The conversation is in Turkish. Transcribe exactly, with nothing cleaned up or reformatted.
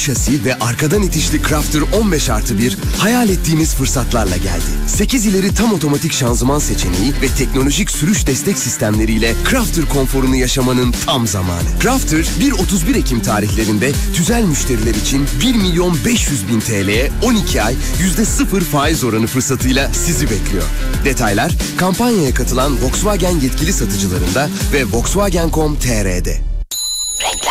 şasi ve arkadan itişli Crafter on beş artı bir hayal ettiğimiz fırsatlarla geldi. sekiz ileri tam otomatik şanzıman seçeneği ve teknolojik sürüş destek sistemleriyle Crafter konforunu yaşamanın tam zamanı. Crafter bir otuz bir Ekim tarihlerinde tüzel müşteriler için bir milyon beş yüz bin T L'ye on iki ay yüzde sıfır faiz oranı fırsatıyla sizi bekliyor. Detaylar kampanyaya katılan Volkswagen yetkili satıcılarında ve Volkswagen nokta com nokta T R'de. Reklam.